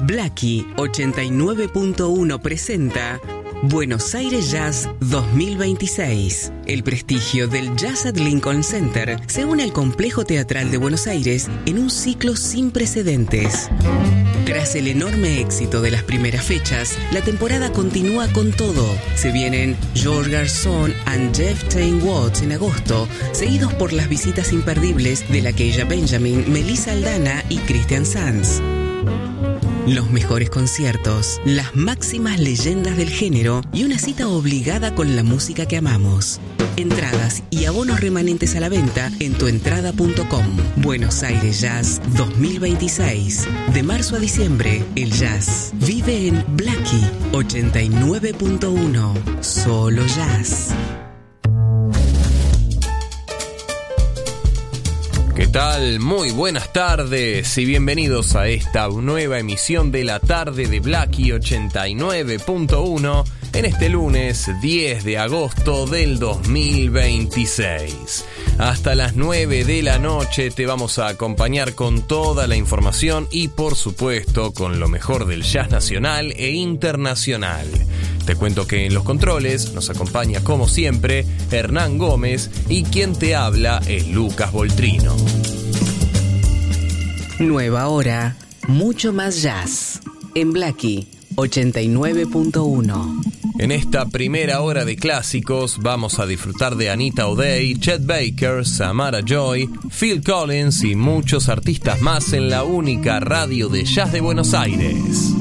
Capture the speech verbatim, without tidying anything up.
Blackie ochenta y nueve punto uno presenta Buenos Aires Jazz dos mil veintiséis. El prestigio del Jazz at Lincoln Center se une al Complejo Teatral de Buenos Aires en un ciclo sin precedentes. Tras el enorme éxito de las primeras fechas, la temporada continúa con todo. Se vienen George Garzón and Jeff Tain Watts en agosto, seguidos por las visitas imperdibles de la Keija Benjamin, Melissa Aldana y Christian Sanz. Los mejores conciertos, las máximas leyendas del género y una cita obligada con la música que amamos. Entradas y abonos remanentes a la venta en tuentrada punto com. Buenos Aires Jazz dos mil veintiséis. De marzo a diciembre, el jazz vive en Blackie ochenta y nueve punto uno. Solo jazz. ¿Qué tal? Muy buenas tardes y bienvenidos a esta nueva emisión de la tarde de Blackie ochenta y nueve punto uno en este lunes diez de agosto del dos mil veintiséis. Hasta las nueve de la noche te vamos a acompañar con toda la información y por supuesto con lo mejor del jazz nacional e internacional. Te cuento que en los controles nos acompaña como siempre Hernán Gómez y quien te habla es Lucas Voltrino. Nueva hora, mucho más jazz en Blackie ochenta y nueve punto uno. En esta primera hora de clásicos vamos a disfrutar de Anita O'Day, Chet Baker, Samara Joy, Phil Collins y muchos artistas más en la única radio de jazz de Buenos Aires.